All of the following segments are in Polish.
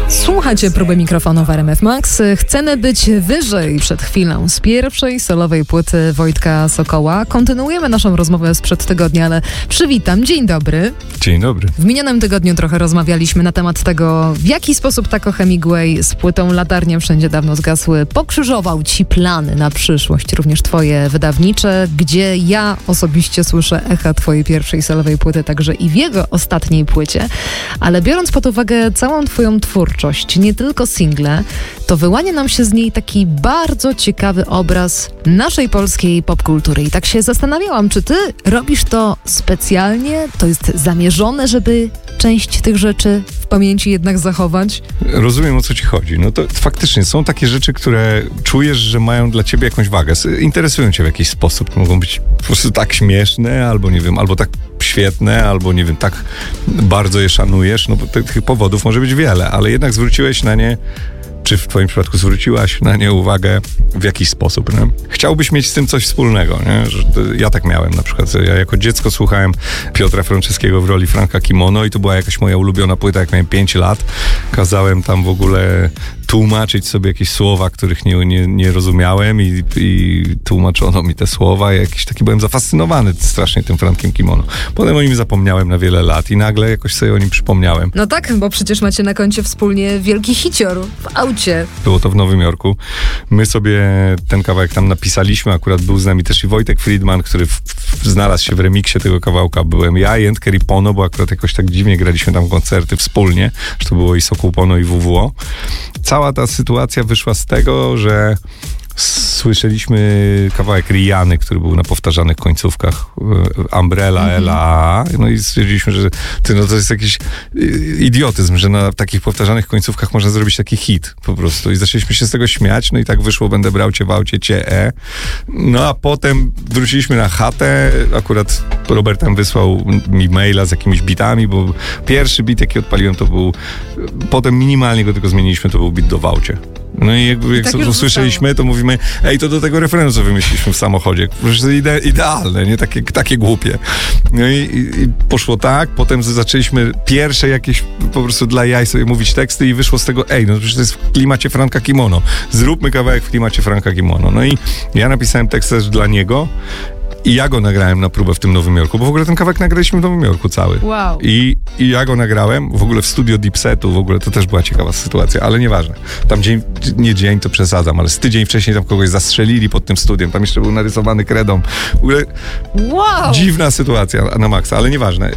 Słuchacie próby mikrofonu w RMF Max. Chcemy być wyżej przed chwilą. Z pierwszej solowej płyty Wojtka Sokoła. Kontynuujemy naszą rozmowę sprzed tygodnia, ale przywitam. Dzień dobry. Dzień dobry. W minionym tygodniu trochę rozmawialiśmy na temat tego, w jaki sposób Taco Hemingway z płytą Latarnie wszędzie dawno zgasły pokrzyżował ci plany na przyszłość, również twoje wydawnicze, gdzie ja osobiście słyszę echa twojej pierwszej solowej płyty, także i w jego ostatniej płycie. Ale biorąc pod uwagę całą twoją twórczość, nie tylko single, to wyłania nam się z niej taki bardzo ciekawy obraz naszej polskiej popkultury. I tak się zastanawiałam, czy ty robisz to specjalnie? To jest zamierzone, żeby część tych rzeczy w pamięci jednak zachować? Rozumiem, o co ci chodzi. No to faktycznie są takie rzeczy, które czujesz, że mają dla ciebie jakąś wagę. Interesują cię w jakiś sposób. Mogą być po prostu tak śmieszne, albo nie wiem, albo tak świetne, albo nie wiem, tak bardzo je szanujesz. No bo tych powodów może być wiele, ale jednak zwróciłeś na nie, czy w twoim przypadku zwróciłaś na nie uwagę w jakiś sposób, nie? Chciałbyś mieć z tym coś wspólnego, nie? Że ja tak miałem na przykład. Ja jako dziecko słuchałem Piotra Franceskiego w roli Franka Kimono i to była jakaś moja ulubiona płyta, jak miałem 5 lat. Kazałem tam w ogóle tłumaczyć sobie jakieś słowa, których nie rozumiałem i tłumaczono mi te słowa. Jakiś taki byłem zafascynowany strasznie tym Frankiem Kimono. Potem o nim zapomniałem na wiele lat i nagle jakoś sobie o nim przypomniałem. No tak, bo przecież macie na koncie wspólnie wielki hicior w aucie. Było to w Nowym Jorku. My sobie ten kawałek tam napisaliśmy. Akurat był z nami też i Wojtek Friedman, który znalazł się w remiksie tego kawałka. Byłem ja i Kerry Pono, bo akurat jakoś tak dziwnie graliśmy tam koncerty wspólnie, że to było i Sokół Pono i WWO. Cała ta sytuacja wyszła z tego, że słyszeliśmy kawałek Rihanny, który był na powtarzanych końcówkach Umbrella, Ella. No i stwierdziliśmy, że to jest jakiś idiotyzm, że na takich powtarzanych końcówkach można zrobić taki hit po prostu. I zaczęliśmy się z tego śmiać, no i tak wyszło Będę brał cię w aucie, cię. No a potem wróciliśmy na chatę. Akurat Robert tam wysłał mi maila z jakimiś bitami, bo pierwszy bit, jaki odpaliłem, to był... Potem minimalnie go tylko zmieniliśmy, to był bit do w aucie. No i jak tak usłyszeliśmy, to mówimy, to do tego refrenu, co wymyśliliśmy w samochodzie. Przecież to idealne, nie? Takie głupie. No i poszło tak, potem zaczęliśmy pierwsze jakieś po prostu dla jaj sobie mówić teksty i wyszło z tego, no przecież to jest w klimacie Franka Kimono. Zróbmy kawałek w klimacie Franka Kimono. No i ja napisałem tekst też dla niego. I ja go nagrałem na próbę w tym Nowym Jorku, bo w ogóle ten kawałek nagraliśmy w Nowym Jorku cały. Wow. I ja go nagrałem w ogóle w studio Dipsetu, w ogóle to też była ciekawa sytuacja, ale nieważne. Tam dzień to przesadzam, ale z tydzień wcześniej tam kogoś zastrzelili pod tym studiem, tam jeszcze był narysowany kredą. W ogóle dziwna sytuacja na maksa, ale nieważne.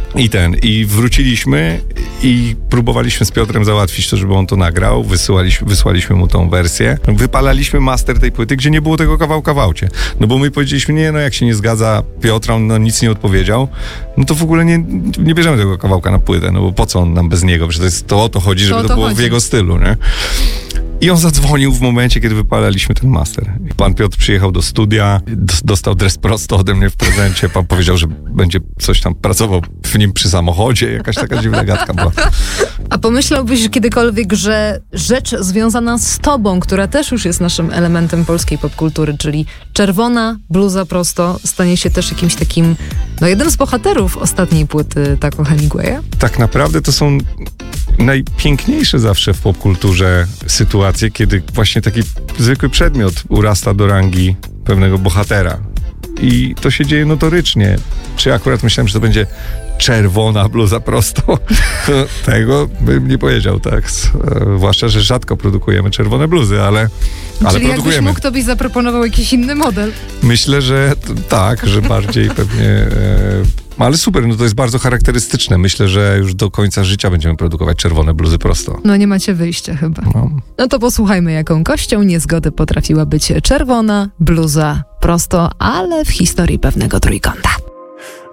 I wróciliśmy i próbowaliśmy z Piotrem załatwić to, żeby on to nagrał, wysłaliśmy mu tą wersję. Wypalaliśmy master tej płyty, gdzie nie było tego kawałka w aucie. No bo my powiedzieliśmy, jak się nie zgadza Piotra, on nic nie odpowiedział, no to w ogóle nie bierzemy tego kawałka na płytę, no bo po co on nam bez niego? Przecież to o to chodzi, żeby to było w jego stylu, nie? I on zadzwonił w momencie, kiedy wypalaliśmy ten master. I pan Piotr przyjechał do studia, dostał dres prosto ode mnie w prezencie. Pan powiedział, że będzie coś tam pracował w nim przy samochodzie. Jakaś taka dziwna gadka była. A pomyślałbyś kiedykolwiek, że rzecz związana z tobą, która też już jest naszym elementem polskiej popkultury, czyli czerwona bluza prosto, stanie się też jakimś takim, jednym z bohaterów ostatniej płyty Taco Hemingwaya? Tak naprawdę to są najpiękniejsze zawsze w popkulturze sytuacje, kiedy właśnie taki zwykły przedmiot urasta do rangi pewnego bohatera. I to się dzieje notorycznie. Czy akurat myślałem, że to będzie czerwona bluza prosto? Tego bym nie powiedział, tak. Zwłaszcza, że rzadko produkujemy czerwone bluzy, ale czyli produkujemy. Jakbyś mógł, to byś zaproponował jakiś inny model. Myślę, że tak, że bardziej pewnie... Ale super, to jest bardzo charakterystyczne. Myślę, że już do końca życia będziemy produkować czerwone bluzy prosto. Nie macie wyjścia chyba. No to posłuchajmy, jaką kością niezgody potrafiła być czerwona bluza prosto, ale w historii pewnego trójkąta.